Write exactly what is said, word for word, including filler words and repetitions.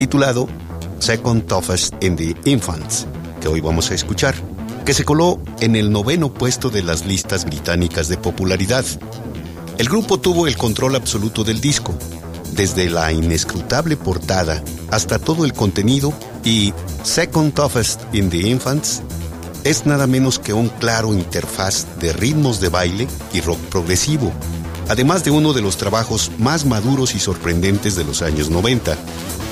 titulado Second Toughest in the Infants, que hoy vamos a escuchar, que se coló en el noveno puesto de las listas británicas de popularidad. El grupo tuvo el control absoluto del disco, desde la inescrutable portada hasta todo el contenido, y Second Toughest in the Infants es nada menos que un claro interfaz de ritmos de baile y rock progresivo, además de uno de los trabajos más maduros y sorprendentes de los años noventa.